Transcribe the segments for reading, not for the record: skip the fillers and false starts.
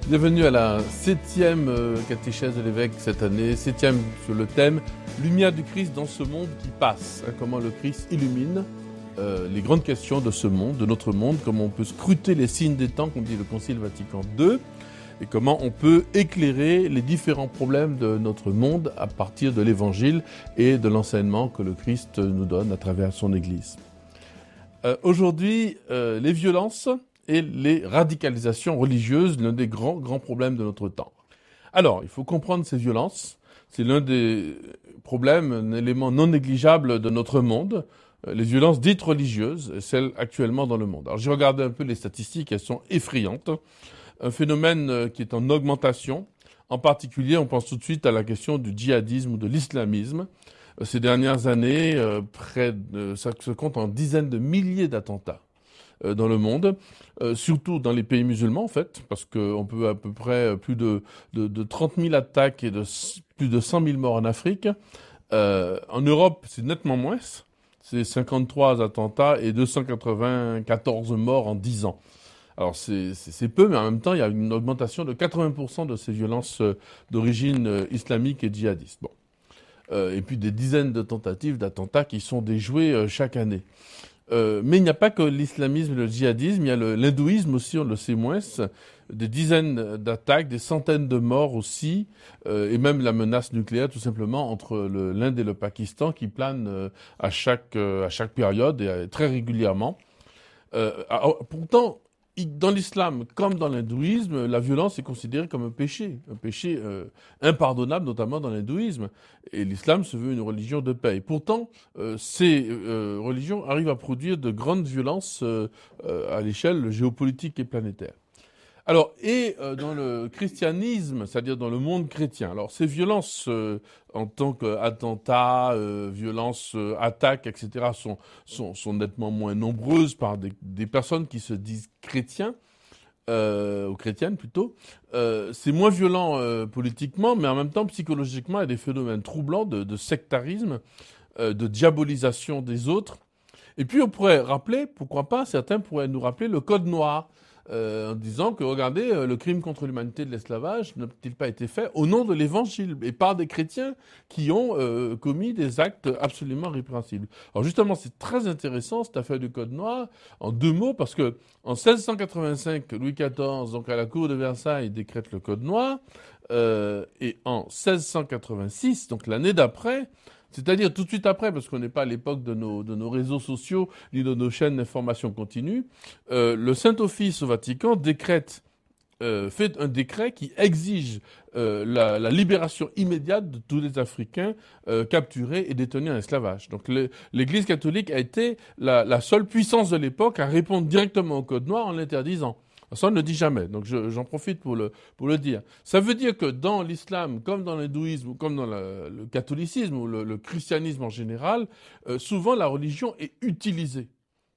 Bienvenue à la 7e catéchèse de l'évêque cette année, 7e sur le thème « Lumière du Christ dans ce monde qui passe ». Comment le Christ illumine les grandes questions de ce monde, de notre monde, comment on peut scruter les signes des temps, comme dit le Concile Vatican II, et comment on peut éclairer les différents problèmes de notre monde à partir de l'Évangile et de l'enseignement que le Christ nous donne à travers son Église. Aujourd'hui, les violences et les radicalisations religieuses, l'un des grands problèmes de notre temps. Alors, il faut comprendre ces violences. C'est l'un des problèmes, un élément non négligeable de notre monde. Les violences dites religieuses, celles actuellement dans le monde. Alors, j'ai regardé un peu les statistiques, elles sont effrayantes. Un phénomène qui est en augmentation. En particulier, on pense tout de suite à la question du djihadisme ou de l'islamisme. Ces dernières années, ça se compte en dizaines de milliers d'attentats dans le monde, surtout dans les pays musulmans en fait, parce qu'on peut à peu près plus de 30 000 attaques et de plus de 100 000 morts en Afrique. En Europe, c'est nettement moins, c'est 53 attentats et 294 morts en 10 ans. Alors c'est peu, mais en même temps, il y a une augmentation de 80% de ces violences d'origine islamique et djihadiste. Bon. Et puis des dizaines de tentatives d'attentats qui sont déjouées chaque année. Mais il n'y a pas que l'islamisme et le djihadisme, il y a l'hindouisme aussi, on le sait moins, des dizaines d'attaques, des centaines de morts aussi, et même la menace nucléaire tout simplement entre l'Inde et le Pakistan qui plane à chaque période et très régulièrement. Pourtant, dans l'islam comme dans l'hindouisme, la violence est considérée comme un péché impardonnable, notamment dans l'hindouisme. Et l'islam se veut une religion de paix. Et pourtant, ces religions arrivent à produire de grandes violences à l'échelle géopolitique et planétaire. Alors, dans le christianisme, c'est-à-dire dans le monde chrétien, alors ces violences en tant qu'attentats, violences, attaques, etc., sont nettement moins nombreuses par des personnes qui se disent chrétiens, ou chrétiennes plutôt. C'est moins violent politiquement, mais en même temps, psychologiquement, il y a des phénomènes troublants de sectarisme, de diabolisation des autres. Et puis on pourrait rappeler, pourquoi pas, certains pourraient nous rappeler le Code noir, en disant que, regardez, le crime contre l'humanité de l'esclavage n'a-t-il pas été fait au nom de l'Évangile et par des chrétiens qui ont commis des actes absolument répréhensibles. Alors justement, c'est très intéressant cette affaire du Code noir, en deux mots, parce que en 1685, Louis XIV, donc à la cour de Versailles, décrète le Code noir, et en 1686, donc l'année d'après, c'est-à-dire tout de suite après, parce qu'on n'est pas à l'époque de nos réseaux sociaux ni de nos chaînes d'information continue, le Saint-Office au Vatican fait un décret qui exige la libération immédiate de tous les Africains capturés et détenus en esclavage. Donc l'Église catholique a été la seule puissance de l'époque à répondre directement au Code noir en l'interdisant. Ça, on ne le dit jamais, donc j'en profite pour le dire. Ça veut dire que dans l'islam, comme dans l'hindouisme, ou comme dans le catholicisme, ou le christianisme en général, souvent la religion est utilisée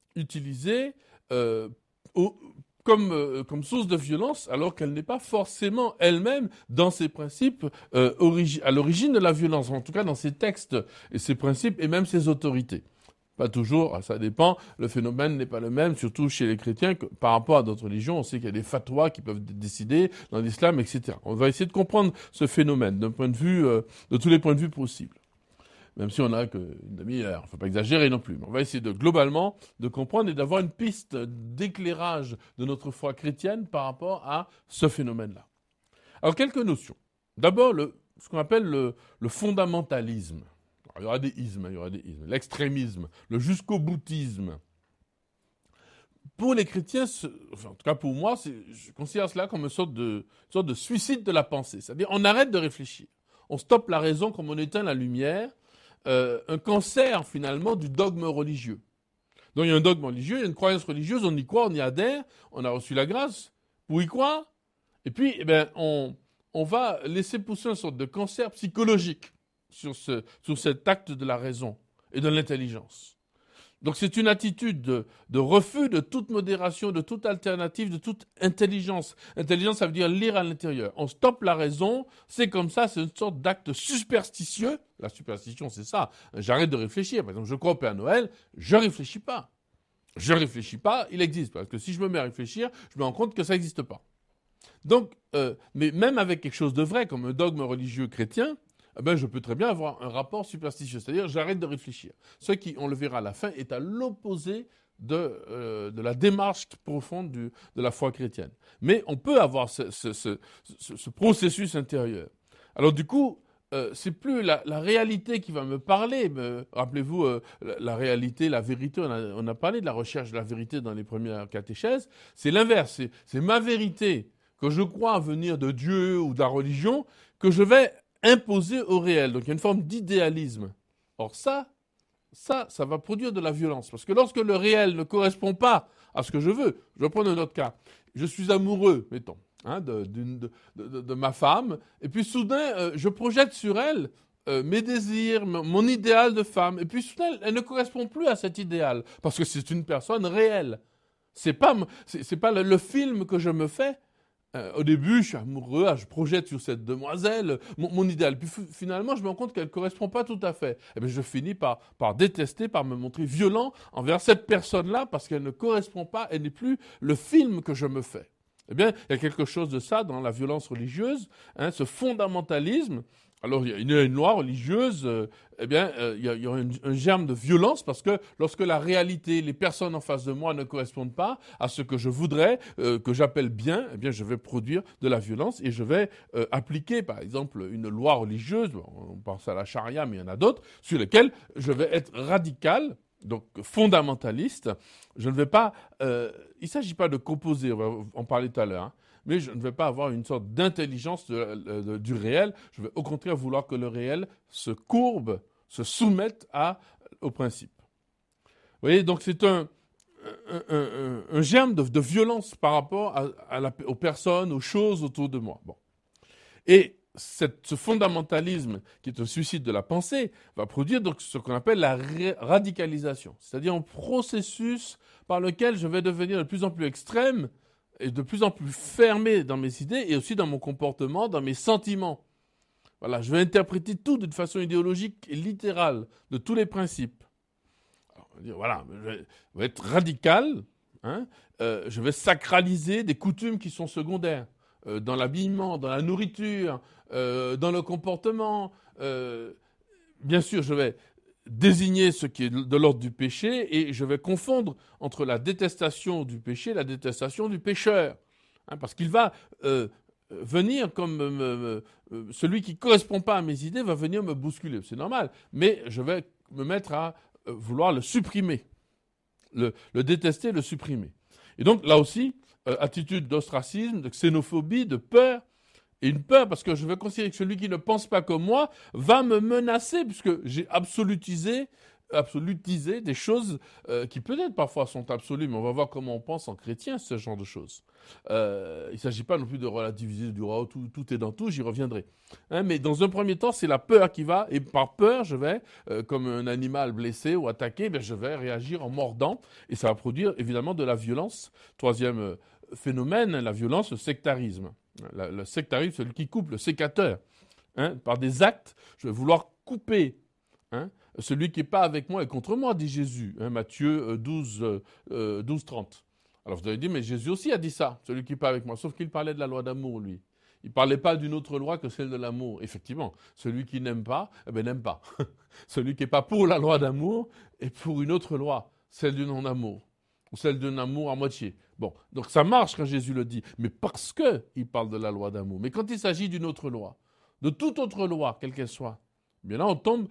comme source de violence, alors qu'elle n'est pas forcément elle-même, dans ses principes, à l'origine de la violence, en tout cas dans ses textes et ses principes, et même ses autorités. Pas toujours, ça dépend. Le phénomène n'est pas le même, surtout chez les chrétiens, que par rapport à d'autres religions. On sait qu'il y a des fatwas qui peuvent décider dans l'islam, etc. On va essayer de comprendre ce phénomène d'un point de vue, de tous les points de vue possibles. Même si on n'a qu'une demi-heure, il ne faut pas exagérer non plus. Mais on va essayer globalement de comprendre et d'avoir une piste d'éclairage de notre foi chrétienne par rapport à ce phénomène-là. Alors, quelques notions. D'abord, ce qu'on appelle le fondamentalisme. Il y aura des ismes, l'extrémisme, le jusqu'au-boutisme. Pour les chrétiens, en tout cas pour moi, je considère cela comme une sorte de suicide de la pensée. C'est-à-dire, on arrête de réfléchir. On stoppe la raison comme on éteint la lumière. Un cancer, finalement, du dogme religieux. Donc il y a un dogme religieux, il y a une croyance religieuse, on y croit, on y adhère, on a reçu la grâce pour y croire. Et puis, on va laisser pousser une sorte de cancer psychologique sur cet acte de la raison et de l'intelligence. Donc c'est une attitude de refus de toute modération, de toute alternative, de toute intelligence. Intelligence, ça veut dire lire à l'intérieur. On stoppe la raison, c'est comme ça, c'est une sorte d'acte superstitieux. La superstition, c'est ça. J'arrête de réfléchir. Par exemple, je crois au Père Noël, je réfléchis pas. Je réfléchis pas, il existe. Parce que si je me mets à réfléchir, je me rends compte que ça n'existe pas. Donc, mais même avec quelque chose de vrai, comme un dogme religieux chrétien, je peux très bien avoir un rapport superstitieux. C'est-à-dire, j'arrête de réfléchir. Ce qui, on le verra à la fin, est à l'opposé de la démarche profonde de la foi chrétienne. Mais on peut avoir ce processus intérieur. Alors du coup, c'est plus la réalité qui va me parler. Rappelez-vous, la réalité, la vérité, on a parlé de la recherche de la vérité dans les premières catéchèses. C'est l'inverse, c'est ma vérité que je crois venir de Dieu ou de la religion que je vais imposer au réel. Donc il y a une forme d'idéalisme. Or ça va produire de la violence. Parce que lorsque le réel ne correspond pas à ce que je veux, je vais prendre un autre cas. Je suis amoureux, mettons, de ma femme, et puis soudain, je projette sur elle mes désirs, mon idéal de femme, et puis soudain, elle ne correspond plus à cet idéal, parce que c'est une personne réelle. C'est pas le film que je me fais. Au début, je suis amoureux, je projette sur cette demoiselle mon idéal. Puis finalement, je me rends compte qu'elle ne correspond pas tout à fait. Et bien, je finis par détester, par me montrer violent envers cette personne-là parce qu'elle ne correspond pas, elle n'est plus le film que je me fais. Eh bien, il y a quelque chose de ça dans la violence religieuse, ce fondamentalisme. Alors, il y a une loi religieuse, il y a un germe de violence parce que lorsque la réalité, les personnes en face de moi ne correspondent pas à ce que je voudrais, que j'appelle bien, eh bien, je vais produire de la violence et je vais appliquer, par exemple, une loi religieuse, on pense à la charia, mais il y en a d'autres, sur lesquelles je vais être radical, donc fondamentaliste. Je ne vais pas... il ne s'agit pas de composer, on va en parler tout à l'heure, mais je ne vais pas avoir une sorte d'intelligence du réel. Je vais au contraire vouloir que le réel se courbe, se soumette au principe. Vous voyez, donc c'est un germe de violence par rapport aux personnes, aux choses autour de moi. Bon. Et ce fondamentalisme, qui est un suicide de la pensée, va produire donc ce qu'on appelle la radicalisation, c'est-à-dire un processus par lequel je vais devenir de plus en plus extrême et de plus en plus fermé dans mes idées et aussi dans mon comportement, dans mes sentiments. Voilà, je vais interpréter tout d'une façon idéologique et littérale, de tous les principes. Alors, on va dire, voilà, je vais être radical, je vais sacraliser des coutumes qui sont secondaires, dans l'habillement, dans la nourriture, dans le comportement. Bien sûr, je vais désigner ce qui est de l'ordre du péché et je vais confondre entre la détestation du péché et la détestation du pécheur. Parce qu'il va venir comme celui qui ne correspond pas à mes idées va venir me bousculer. C'est normal, mais je vais me mettre à vouloir le supprimer, le détester, le supprimer. Et donc là aussi, attitude d'ostracisme, de xénophobie, de peur. Et une peur parce que je vais considérer que celui qui ne pense pas comme moi va me menacer puisque j'ai absolutisé des choses qui peut-être parfois sont absolues, mais on va voir comment on pense en chrétien, ce genre de choses. Il ne s'agit pas non plus de relativiser du roi, tout est dans tout, j'y reviendrai. Mais dans un premier temps, c'est la peur qui va, et par peur, je vais, comme un animal blessé ou attaqué, je vais réagir en mordant, et ça va produire évidemment de la violence. Troisième phénomène, la violence, le sectarisme. Le sectarisme, celui qui coupe, le sécateur. Par des actes, je vais vouloir couper. Celui qui n'est pas avec moi est contre moi, dit Jésus. Matthieu 12, 30. Alors vous allez dire, mais Jésus aussi a dit ça, celui qui n'est pas avec moi. Sauf qu'il parlait de la loi d'amour, lui. Il ne parlait pas d'une autre loi que celle de l'amour. Effectivement, celui qui n'aime pas, n'aime pas. Celui qui n'est pas pour la loi d'amour est pour une autre loi, celle du non-amour. Ou celle d'un amour à moitié. Bon, donc ça marche quand Jésus le dit, mais parce qu'il parle de la loi d'amour. Mais quand il s'agit d'une autre loi, de toute autre loi, quelle qu'elle soit, bien là on tombe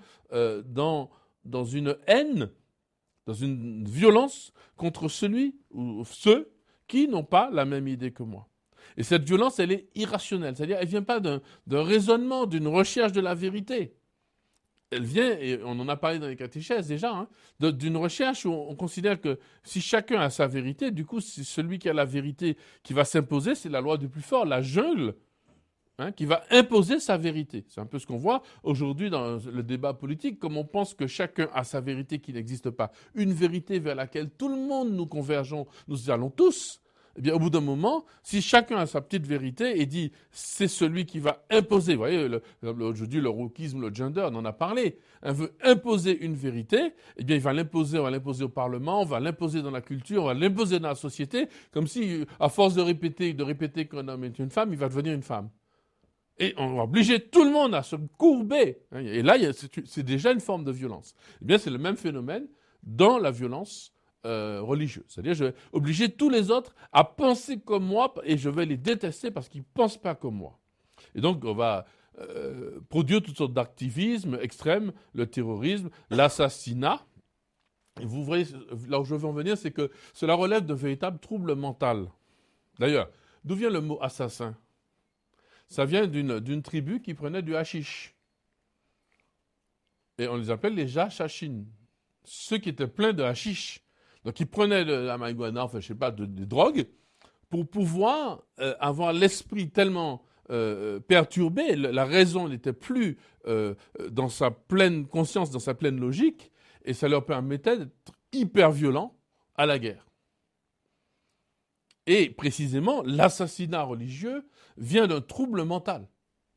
dans une haine, dans une violence contre celui ou ceux qui n'ont pas la même idée que moi. Et cette violence, elle est irrationnelle, c'est-à-dire elle ne vient pas d'un raisonnement, d'une recherche de la vérité. Elle vient, et on en a parlé dans les catéchèses déjà, d'une recherche où on considère que si chacun a sa vérité, du coup, c'est celui qui a la vérité qui va s'imposer, c'est la loi du plus fort, la jungle, qui va imposer sa vérité. C'est un peu ce qu'on voit aujourd'hui dans le débat politique, comme on pense que chacun a sa vérité qui n'existe pas. Une vérité vers laquelle tout le monde nous convergeons, nous allons tous. eh bien, au bout d'un moment, si chacun a sa petite vérité et dit c'est celui qui va imposer, vous voyez, aujourd'hui le wokisme, le gender, on en a parlé, on veut imposer une vérité, eh bien, on va l'imposer au Parlement, on va l'imposer dans la culture, on va l'imposer dans la société, comme si, à force de répéter qu'un homme est une femme, il va devenir une femme. Et on va obliger tout le monde à se courber. Et là, c'est déjà une forme de violence. Eh bien, c'est le même phénomène dans la violence religieuse. C'est-à-dire, je vais obliger tous les autres à penser comme moi et je vais les détester parce qu'ils ne pensent pas comme moi. Et donc, on va produire toutes sortes d'activismes extrêmes, le terrorisme, l'assassinat. Et vous voyez, là où je veux en venir, c'est que cela relève de véritables troubles mentaux. D'ailleurs, d'où vient le mot assassin ? Ça vient d'une tribu qui prenait du hashish. Et on les appelle les Jashashin. Ceux qui étaient pleins de hashish. Donc ils prenaient de la marijuana, enfin je sais pas, des drogues, pour pouvoir avoir l'esprit tellement perturbé, la raison n'était plus dans sa pleine conscience, dans sa pleine logique, et ça leur permettait d'être hyper violents à la guerre. Et précisément, l'assassinat religieux vient d'un trouble mental.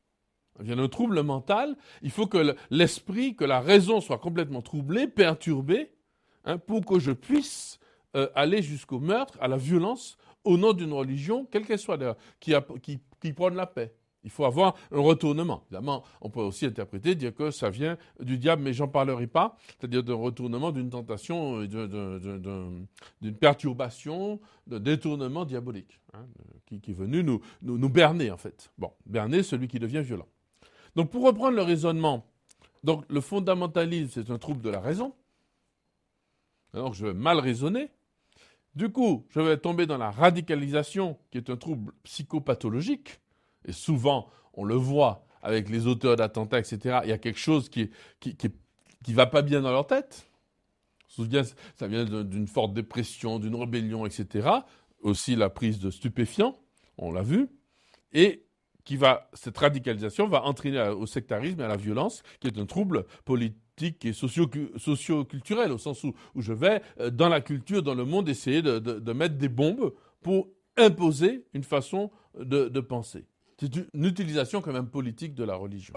Il faut que l'esprit, que la raison soit complètement troublée, perturbée, pour que je puisse aller jusqu'au meurtre, à la violence, au nom d'une religion, quelle qu'elle soit d'ailleurs, qui prône la paix. Il faut avoir un retournement. Évidemment, on peut aussi interpréter, dire que ça vient du diable, mais j'en parlerai pas, c'est-à-dire d'un retournement, d'une tentation, d'une perturbation, d'un détournement diabolique, qui est venu nous berner, en fait. Bon, berner celui qui devient violent. Donc, pour reprendre le raisonnement, donc le fondamentalisme, c'est un trouble de la raison. Alors, je vais mal raisonner. Du coup, je vais tomber dans la radicalisation, qui est un trouble psychopathologique. Et souvent, on le voit avec les auteurs d'attentats, etc. Il y a quelque chose qui va pas bien dans leur tête. Ça vient d'une forte dépression, d'une rébellion, etc. Aussi la prise de stupéfiants, on l'a vu. Et cette radicalisation va entraîner au sectarisme et à la violence, qui est un trouble politique et socio-culturel, au sens où je vais, dans la culture, dans le monde, essayer de mettre des bombes pour imposer une façon de penser. C'est une utilisation quand même politique de la religion.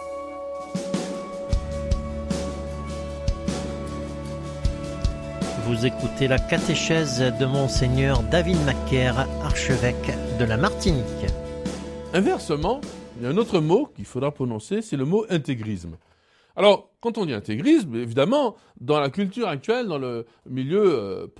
Vous écoutez la catéchèse de Monseigneur David Macaire, archevêque de la Martinique. Inversement, il y a un autre mot qu'il faudra prononcer, c'est le mot intégrisme. Alors, quand on dit intégrisme, évidemment, dans la culture actuelle, dans le milieu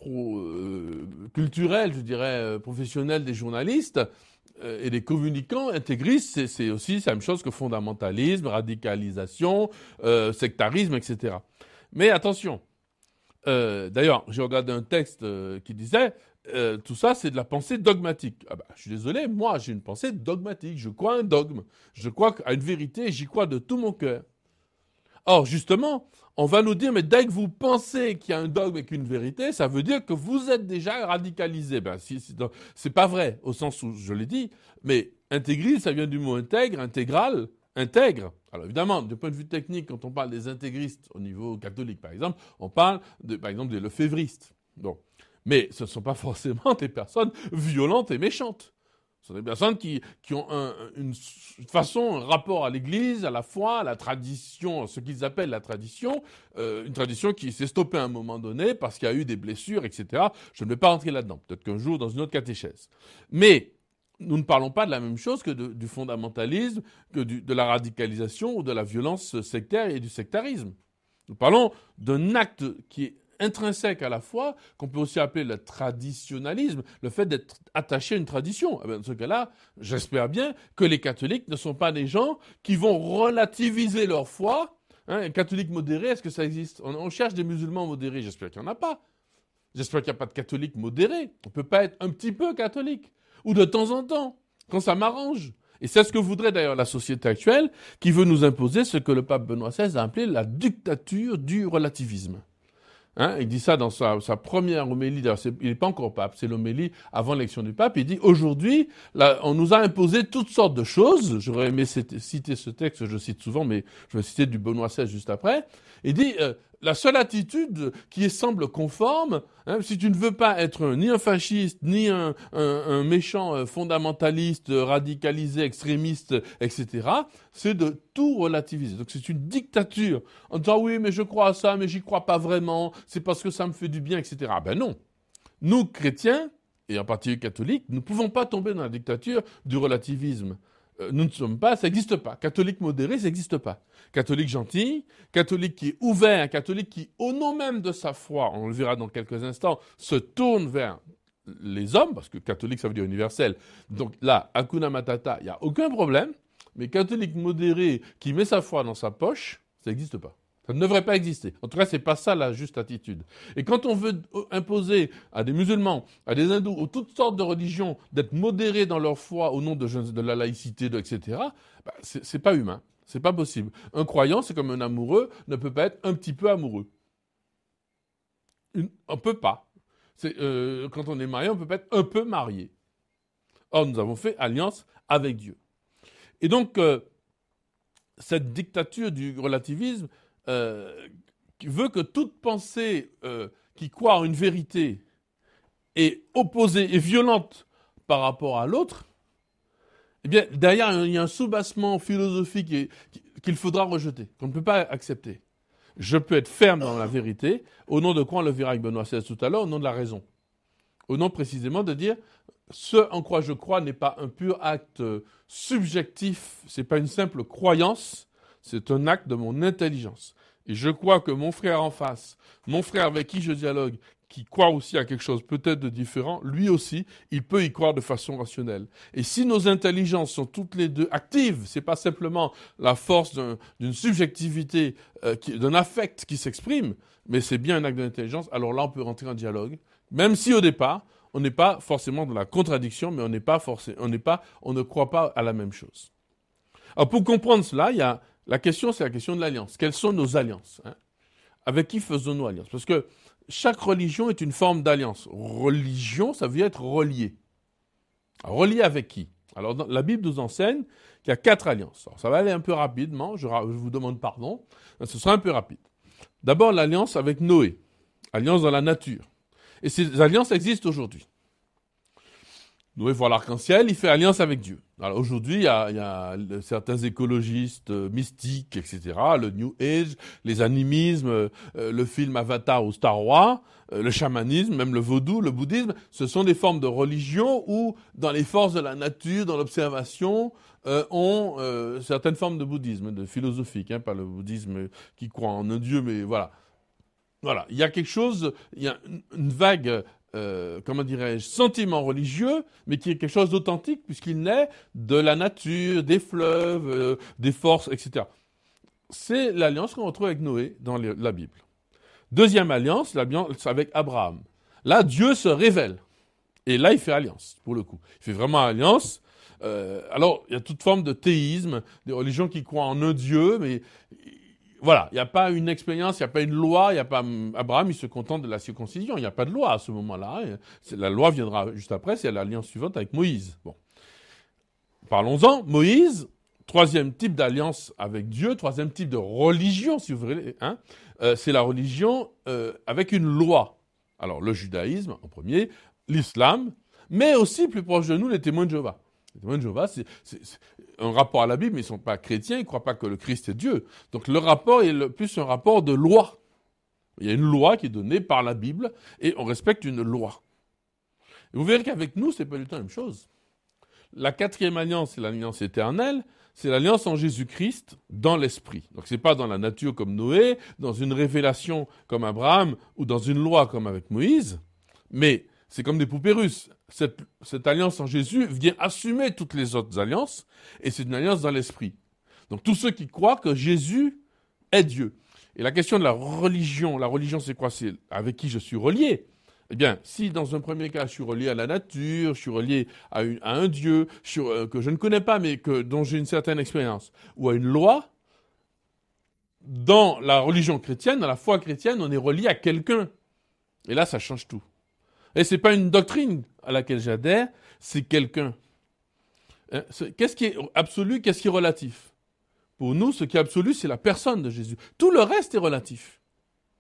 culturel, je dirais, professionnel des journalistes, et des communicants intégristes, c'est aussi la même chose que fondamentalisme, radicalisation, sectarisme, etc. Mais attention, d'ailleurs, j'ai regardé un texte qui disait tout ça, c'est de la pensée dogmatique. Ah ben, je suis désolé, moi, j'ai une pensée dogmatique. Je crois à un dogme. Je crois à une vérité et j'y crois de tout mon cœur. Or, justement, on va nous dire, mais dès que vous pensez qu'il y a un dogme et qu'une vérité, ça veut dire que vous êtes déjà radicalisé. Ben, c'est pas vrai, au sens où je l'ai dit, mais intégrisme, ça vient du mot intègre, intégral, intègre. Alors évidemment, du point de vue technique, quand on parle des intégristes au niveau catholique, par exemple, on parle, par exemple, des lefévristes. Bon. Mais ce ne sont pas forcément des personnes violentes et méchantes. Ce sont des personnes qui ont une façon, un rapport à l'Église, à la foi, à la tradition, ce qu'ils appellent la tradition, une tradition qui s'est stoppée à un moment donné parce qu'il y a eu des blessures, etc. Je ne vais pas rentrer là-dedans, peut-être qu'un jour dans une autre catéchèse. Mais nous ne parlons pas de la même chose que du fondamentalisme, que de la radicalisation ou de la violence sectaire et du sectarisme. Nous parlons d'un acte qui est intrinsèque à la foi, qu'on peut aussi appeler le traditionnalisme, le fait d'être attaché à une tradition. Dans ce cas-là, j'espère bien que les catholiques ne sont pas des gens qui vont relativiser leur foi. Un catholique modéré, est-ce que ça existe ? On cherche des musulmans modérés, j'espère qu'il n'y en a pas. J'espère qu'il n'y a pas de catholiques modérés. On ne peut pas être un petit peu catholique, ou de temps en temps, quand ça m'arrange. Et c'est ce que voudrait d'ailleurs la société actuelle, qui veut nous imposer ce que le pape Benoît XVI a appelé la dictature du relativisme. Il dit ça dans sa première homélie, d'ailleurs, il n'est pas encore pape, c'est l'homélie avant l'élection du pape. Il dit, aujourd'hui, on nous a imposé toutes sortes de choses. J'aurais aimé citer ce texte, je cite souvent, mais je vais citer du Benoît XVI juste après. Il dit, La seule attitude qui semble conforme, si tu ne veux pas être ni un fasciste, ni un méchant fondamentaliste, radicalisé, extrémiste, etc., c'est de tout relativiser. Donc c'est une dictature en disant oui, mais je crois à ça, mais j'y crois pas vraiment, c'est parce que ça me fait du bien, etc. Ben non. Nous, chrétiens, et en particulier catholiques, nous ne pouvons pas tomber dans la dictature du relativisme. Nous ne sommes pas, ça n'existe pas. Catholique modéré, ça n'existe pas. Catholique gentil, catholique qui est ouvert, catholique qui, au nom même de sa foi, on le verra dans quelques instants, se tourne vers les hommes, parce que catholique, ça veut dire universel. Donc là, Hakuna Matata, il n'y a aucun problème, mais catholique modéré qui met sa foi dans sa poche, ça n'existe pas. Ça ne devrait pas exister. En tout cas, c'est pas ça la juste attitude. Et quand on veut imposer à des musulmans, à des hindous, ou toutes sortes de religions, d'être modérés dans leur foi au nom de la laïcité, etc., bah, c'est pas humain. C'est pas possible. Un croyant, c'est comme un amoureux, ne peut pas être un petit peu amoureux. On peut pas. Quand on est marié, on peut pas être un peu marié. Or, nous avons fait alliance avec Dieu. Et donc, cette dictature du relativisme, qui veut que toute pensée qui croit en une vérité est opposée et violente par rapport à l'autre, eh bien, derrière, il y a un soubassement philosophique qu'il faudra rejeter, qu'on ne peut pas accepter. Je peux être ferme dans la vérité, au nom de quoi on le verra avec Benoît XVI tout à l'heure, au nom de la raison. Au nom précisément de dire, ce en quoi je crois n'est pas un pur acte subjectif, c'est pas une simple croyance, c'est un acte de mon intelligence. Et je crois que mon frère en face, mon frère avec qui je dialogue, qui croit aussi à quelque chose peut-être de différent, lui aussi, il peut y croire de façon rationnelle. Et si nos intelligences sont toutes les deux actives, c'est pas simplement la force d'une subjectivité, d'un affect qui s'exprime, mais c'est bien un acte d'intelligence, alors là on peut rentrer en dialogue, même si au départ, on n'est pas forcément dans la contradiction, mais on ne croit pas à la même chose. Alors pour comprendre cela, la question, c'est la question de l'alliance. Quelles sont nos alliances, Avec qui faisons-nous alliance? Parce que chaque religion est une forme d'alliance. Religion, ça veut dire être relié. Alors, relié avec qui? Alors, la Bible nous enseigne qu'il y a 4 alliances. Alors, ça va aller un peu rapidement, je vous demande pardon, ce sera un peu rapide. D'abord, l'alliance avec Noé, alliance dans la nature. Et ces alliances existent aujourd'hui. Noé voit l'arc-en-ciel, il fait alliance avec Dieu. Alors aujourd'hui, il y a certains écologistes mystiques, etc., le New Age, les animismes, le film Avatar ou Star Wars, le chamanisme, même le vaudou, le bouddhisme, ce sont des formes de religion où, dans les forces de la nature, dans l'observation, ont certaines formes de bouddhisme, de philosophique, pas le bouddhisme qui croit en un dieu, mais voilà. Voilà, il y a quelque chose, il y a une vague... sentiment religieux, mais qui est quelque chose d'authentique, puisqu'il naît de la nature, des fleuves, des forces, etc. C'est l'alliance qu'on retrouve avec Noé dans la Bible. Deuxième alliance, l'alliance avec Abraham. Là, Dieu se révèle. Et là, il fait alliance, pour le coup. Il fait vraiment alliance. Alors, il y a toute forme de théisme, des religions qui croient en un Dieu, mais... Voilà, il n'y a pas une expérience, il n'y a pas une loi, Abraham, il se contente de la circoncision, il n'y a pas de loi à ce moment-là. La loi viendra juste après, c'est l'alliance suivante avec Moïse. Bon. Parlons-en, Moïse, troisième type d'alliance avec Dieu, troisième type de religion, si vous voulez, c'est la religion avec une loi. Alors, le judaïsme en premier, l'islam, mais aussi, plus proche de nous, les témoins de Jéhovah. Les témoins de Jéhovah, c'est un rapport à la Bible, mais ils ne sont pas chrétiens, ils ne croient pas que le Christ est Dieu. Donc le rapport est plus un rapport de loi. Il y a une loi qui est donnée par la Bible, et on respecte une loi. Et vous verrez qu'avec nous, ce n'est pas du tout la même chose. La quatrième alliance, c'est l'alliance éternelle, c'est l'alliance en Jésus-Christ dans l'esprit. Donc ce n'est pas dans la nature comme Noé, dans une révélation comme Abraham, ou dans une loi comme avec Moïse, mais... c'est comme des poupées russes. Cette alliance en Jésus vient assumer toutes les autres alliances, et c'est une alliance dans l'esprit. Donc tous ceux qui croient que Jésus est Dieu. Et la question de la religion c'est quoi? C'est avec qui je suis relié. Eh bien, si dans un premier cas je suis relié à la nature, je suis relié à un Dieu que je ne connais pas, mais dont j'ai une certaine expérience, ou à une loi, dans la religion chrétienne, dans la foi chrétienne, on est relié à quelqu'un. Et là, ça change tout. Et ce n'est pas une doctrine à laquelle j'adhère, c'est quelqu'un. Qu'est-ce qui est absolu, qu'est-ce qui est relatif? Pour nous, ce qui est absolu, c'est la personne de Jésus. Tout le reste est relatif.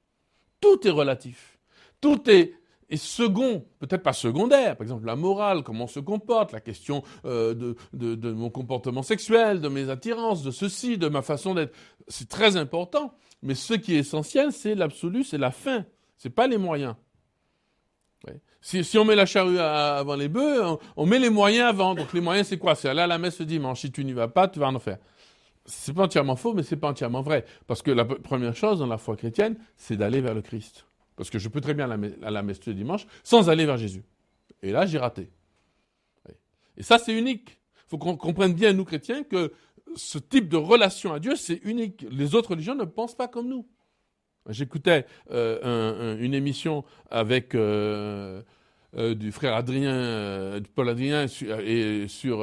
Tout est relatif. Tout est second, peut-être pas secondaire. Par exemple, la morale, comment on se comporte, la question de mon comportement sexuel, de mes attirances, de ceci, de ma façon d'être. C'est très important. Mais ce qui est essentiel, c'est l'absolu, c'est la fin. C'est pas les moyens. Ouais. Si on met la charrue avant les bœufs, on met les moyens avant. Donc les moyens, c'est quoi? C'est aller à la messe le dimanche. Si tu n'y vas pas, tu vas en enfer. C'est pas entièrement faux, mais c'est pas entièrement vrai. Parce que la première chose dans la foi chrétienne, c'est d'aller vers le Christ. Parce que je peux très bien aller à la messe le dimanche sans aller vers Jésus. Et là, j'ai raté. Ouais. Et ça, c'est unique. Il faut qu'on comprenne bien, nous chrétiens, que ce type de relation à Dieu, c'est unique. Les autres religions ne pensent pas comme nous. J'écoutais une émission avec du frère Adrien, Paul Adrien, et sur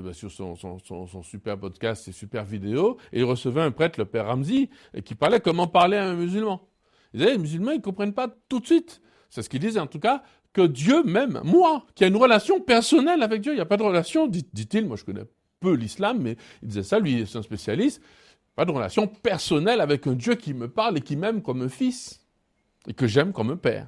son super podcast et super vidéo, et il recevait un prêtre, le père Ramzi, qui parlait comment parler à un musulman. Il disait, les musulmans, ils ne comprennent pas tout de suite. C'est ce qu'il disait en tout cas, que Dieu même, moi, qui a une relation personnelle avec Dieu, il n'y a pas de relation, dit-il, moi je connais peu l'islam, mais il disait ça, lui, c'est un spécialiste, pas de relation personnelle avec un Dieu qui me parle et qui m'aime comme un fils et que j'aime comme un père.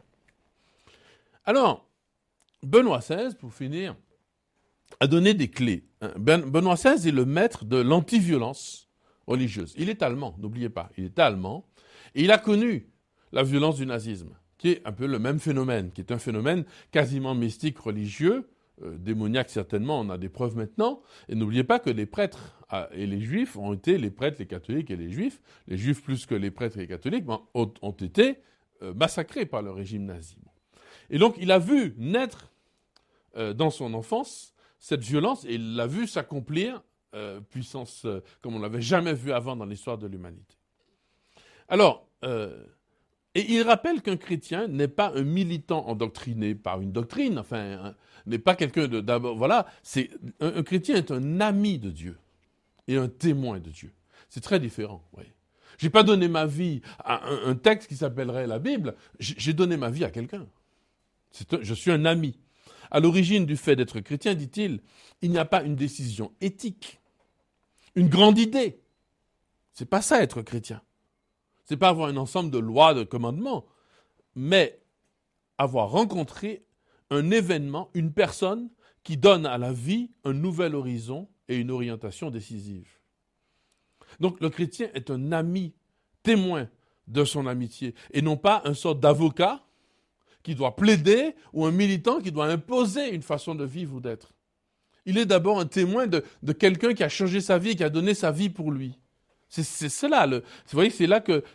Alors, Benoît XVI, pour finir, a donné des clés. Benoît XVI est le maître de l'anti-violence religieuse. Il est allemand, n'oubliez pas, il est allemand et il a connu la violence du nazisme, qui est un peu le même phénomène, qui est un phénomène quasiment mystique religieux, démoniaque certainement, on a des preuves maintenant. Et n'oubliez pas que les prêtres et les juifs ont été, les prêtres, les catholiques et les juifs plus que les prêtres et les catholiques, ont été massacrés par le régime nazi. Et donc il a vu naître dans son enfance cette violence et il l'a vu s'accomplir, puissance comme on ne l'avait jamais vu avant dans l'histoire de l'humanité. Alors, et il rappelle qu'un chrétien n'est pas un militant endoctriné par une doctrine, n'est pas quelqu'un de d'abord. Voilà, un chrétien est un ami de Dieu et un témoin de Dieu. C'est très différent. Oui. J'ai pas donné ma vie à un texte qui s'appellerait la Bible. J'ai donné ma vie à quelqu'un. Je suis un ami. À l'origine du fait d'être chrétien, dit-il, il n'y a pas une décision éthique, une grande idée. C'est pas ça être chrétien. C'est pas avoir un ensemble de lois, de commandements, mais avoir rencontré un événement, une personne qui donne à la vie un nouvel horizon et une orientation décisive. Donc le chrétien est un ami, témoin de son amitié, et non pas un sorte d'avocat qui doit plaider ou un militant qui doit imposer une façon de vivre ou d'être. Il est d'abord un témoin de quelqu'un qui a changé sa vie et qui a donné sa vie pour lui. C'est cela. Vous voyez, c'est là que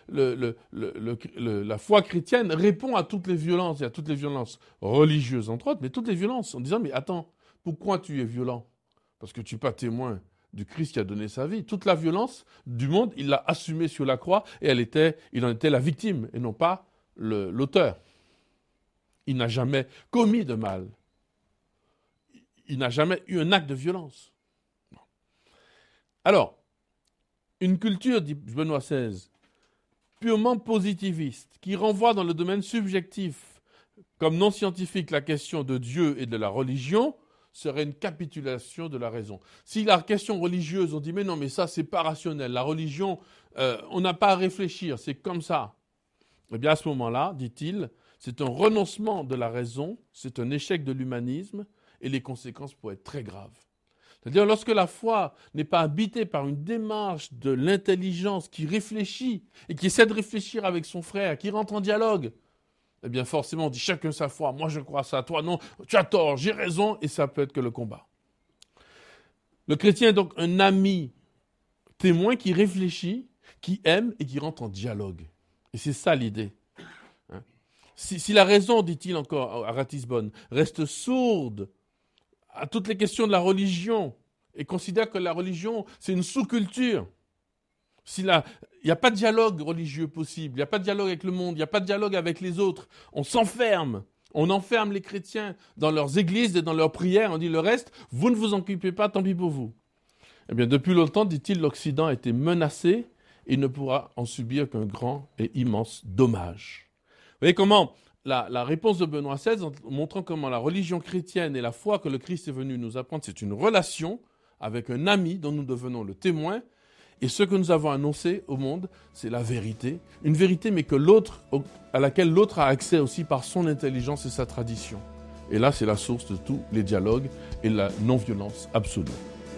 la foi chrétienne répond à toutes les violences, et à toutes les violences religieuses entre autres, mais toutes les violences, en disant, mais attends, pourquoi tu es violent? Parce que tu n'es pas témoin du Christ qui a donné sa vie. Toute la violence du monde, il l'a assumée sur la croix, et il en était la victime, et non pas l'auteur. Il n'a jamais commis de mal. Il n'a jamais eu un acte de violence. Alors, une culture, dit Benoît XVI, purement positiviste, qui renvoie dans le domaine subjectif, comme non scientifique, la question de Dieu et de la religion, serait une capitulation de la raison. Si la question religieuse, on dit, mais non, mais ça, c'est pas rationnel. La religion, on n'a pas à réfléchir, c'est comme ça. Eh bien, à ce moment-là, dit-il, c'est un renoncement de la raison, c'est un échec de l'humanisme, et les conséquences pourraient être très graves. C'est-à-dire, lorsque la foi n'est pas habitée par une démarche de l'intelligence qui réfléchit et qui essaie de réfléchir avec son frère, qui rentre en dialogue, eh bien forcément on dit chacun sa foi, moi je crois ça, toi non, tu as tort, j'ai raison, et ça peut être que le combat. Le chrétien est donc un ami témoin qui réfléchit, qui aime et qui rentre en dialogue. Et c'est ça l'idée. Si la raison, dit-il encore à Ratisbonne, reste sourde à toutes les questions de la religion et considère que la religion, c'est une sous-culture. Il n'y a pas de dialogue religieux possible, il n'y a pas de dialogue avec le monde, il n'y a pas de dialogue avec les autres. On s'enferme, on enferme les chrétiens dans leurs églises et dans leurs prières. On dit le reste, vous ne vous occupez pas, tant pis pour vous. Eh bien, depuis longtemps, dit-il, l'Occident a été menacé et ne pourra en subir qu'un grand et immense dommage. Vous voyez comment la réponse de Benoît XVI, en montrant comment la religion chrétienne et la foi que le Christ est venu nous apprendre, c'est une relation avec un ami dont nous devenons le témoin, Et ce que nous avons annoncé au monde, c'est la vérité. Une vérité, mais à laquelle l'autre a accès aussi par son intelligence et sa tradition. Et là, c'est la source de tous les dialogues et la non-violence absolue.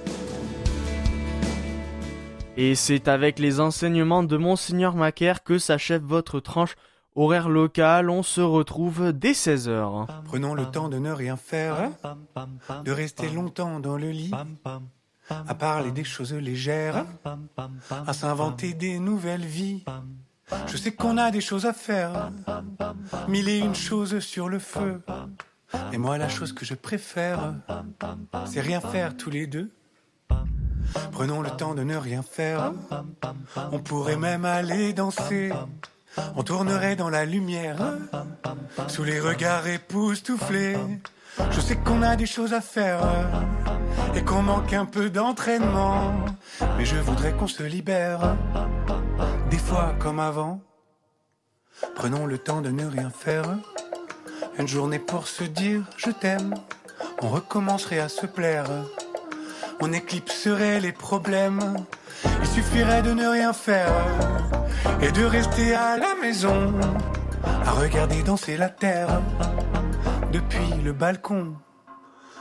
Et c'est avec les enseignements de Monseigneur Macaire que s'achève votre tranche horaire locale. On se retrouve dès 16h. Prenons le temps de ne rien faire, de rester longtemps dans le lit, à parler des choses légères, à s'inventer des nouvelles vies. Je sais qu'on a des choses à faire, 1001 choses sur le feu. Et moi, la chose que je préfère, c'est rien faire tous les deux. Prenons le temps de ne rien faire, on pourrait même aller danser. On tournerait dans la lumière, sous les regards époustouflés. Je sais qu'on a des choses à faire, et qu'on manque un peu d'entraînement. Mais je voudrais qu'on se libère, des fois comme avant. Prenons le temps de ne rien faire, une journée pour se dire je t'aime. On recommencerait à se plaire, on éclipserait les problèmes. Il suffirait de ne rien faire et de rester à la maison, à regarder danser la terre depuis le balcon.